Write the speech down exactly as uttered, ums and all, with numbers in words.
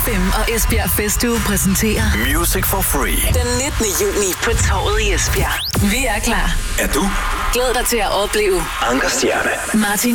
fem og Esbjerg Festuge præsenterer Music for Free. Den nittende juni på Torvet i Esbjerg. Vi er klar. Er du? Glæd dig til at opleve Anker Stjerne, Martin